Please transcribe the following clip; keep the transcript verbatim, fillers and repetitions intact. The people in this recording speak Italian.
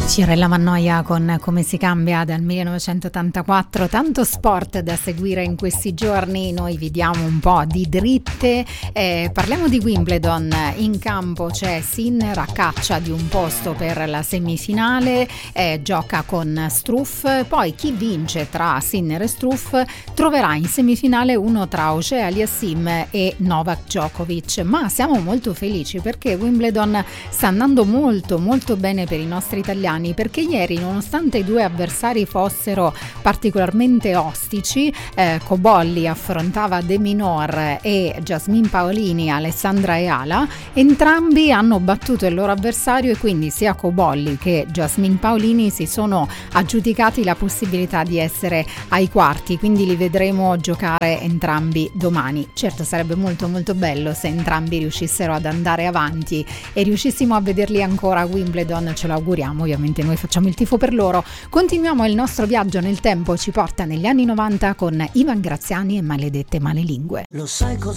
Cirella Mannoia con Come si cambia dal millenovecentottantaquattro, tanto sport da seguire in questi giorni, noi vi diamo un po' di dritte, eh, parliamo di Wimbledon, in campo c'è Sinner a caccia di un posto per la semifinale, eh, gioca con Struff, poi chi vince tra Sinner e Struff troverà in semifinale uno tra Auger-Aliassime e Novak Djokovic, ma siamo molto felici perché Wimbledon sta andando molto molto bene per i nostri italiani, perché ieri, nonostante i due avversari fossero particolarmente ostici, eh, Cobolli affrontava De Minaur e Jasmine Paolini Alessandra Eala, entrambi hanno battuto il loro avversario e quindi sia Cobolli che Jasmine Paolini si sono aggiudicati la possibilità di essere ai quarti, quindi li vedremo giocare entrambi domani. Certo, sarebbe molto molto bello se entrambi riuscissero ad andare avanti e riuscissimo a vederli ancora a Wimbledon, ce lo auguriamo, ovviamente noi facciamo il tifo per loro. Continuiamo il nostro viaggio nel tempo, ci porta negli anni novanta con Ivan Graziani e Maledette Malelingue. Lo sai cosa